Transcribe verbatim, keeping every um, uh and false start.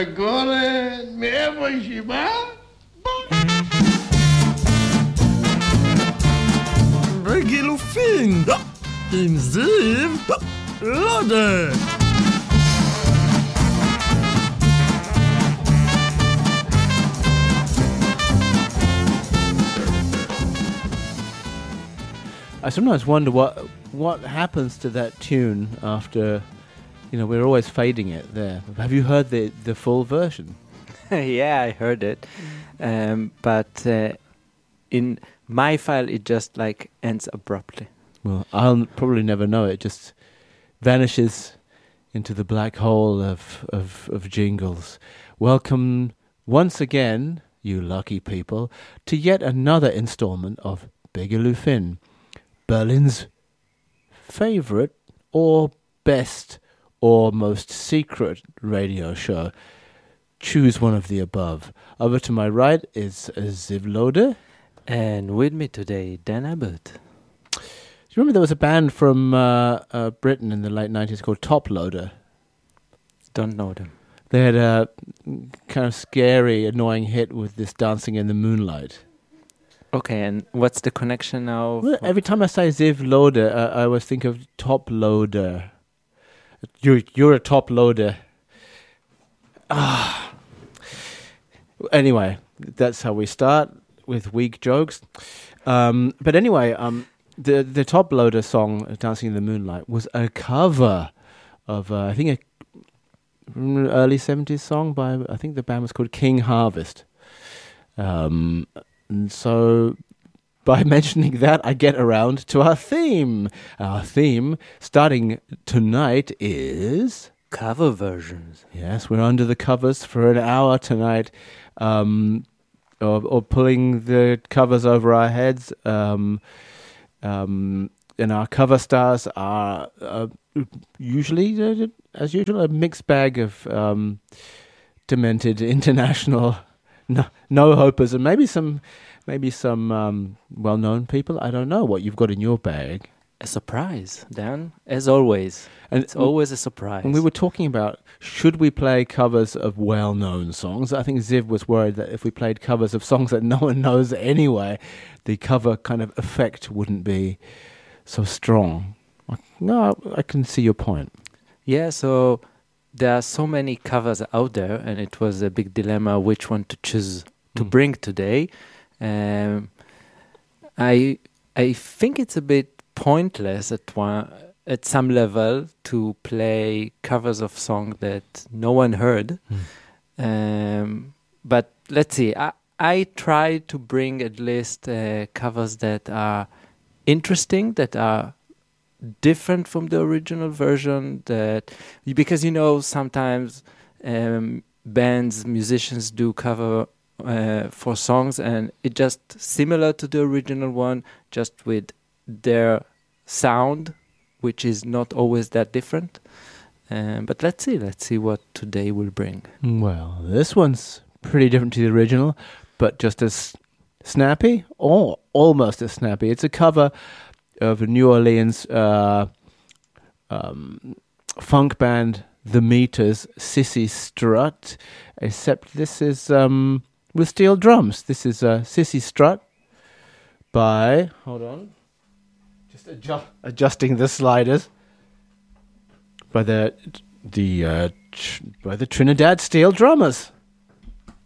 agora mesmo enchibar? Begilufin im Ziv Lode. I sometimes wonder what what happens to that tune after, you know, we're always fading it there. Have you heard the, the full version? Yeah, I heard it. Um, but uh, in my file, it just like ends abruptly. Well, I'll probably never know. It just vanishes into the black hole of, of, of jingles. Welcome once again, you lucky people, to yet another installment of Begilufin, Berlin's favorite or best or most secret radio show. Choose one of the above. Over to my right is Ziv Lode. And with me today, Dan Abbott. Do you remember there was a band from uh, uh, Britain in the late nineties called Top Loader? Don't know them. They had a kind of scary, annoying hit with this Dancing in the Moonlight. Okay, and what's the connection now? Well, every time I say Ziv Lode, uh, I always think of Top Loader. You're, you're a top loader. Ah. Anyway, that's how we start with weak jokes. Um, but anyway, um, the the Top Loader song, Dancing in the Moonlight, was a cover of, uh, I think, a early seventies song by, I think the band was called King Harvest. Um... And so, by mentioning that, I get around to our theme. Our theme, starting tonight, is... cover versions. Yes, we're under the covers for an hour tonight, um, or, or pulling the covers over our heads. Um, um, and our cover stars are uh, usually, uh, as usual, a mixed bag of um, demented international... No, no hopers, and maybe some, maybe some um, well-known people. I don't know what you've got in your bag. A surprise, Dan, as always. And it's always a surprise. And we were talking about, should we play covers of well-known songs? I think Ziv was worried that if we played covers of songs that no one knows anyway, the cover kind of effect wouldn't be so strong. No, I can see your point. Yeah, so... there are so many covers out there, and it was a big dilemma which one to choose to mm. bring today. Um, I I think it's a bit pointless at one at some level to play covers of songs that no one heard. Mm. Um, but let's see. I I try to bring at least uh, covers that are interesting, that are different from the original version, that because you know sometimes um, bands, musicians do cover uh, for songs and it just similar to the original one, just with their sound, which is not always that different. Um, but let's see, let's see what today will bring. Well, this one's pretty different to the original, but just as snappy, or almost as snappy. It's a cover of a New Orleans uh, um, funk band, The Meters, Sissy Strut, except this is um, with steel drums. This is uh, Sissy Strut by, hold on, just adju- adjusting the sliders, by the the uh, tr- by the Trinidad Steel Drummers.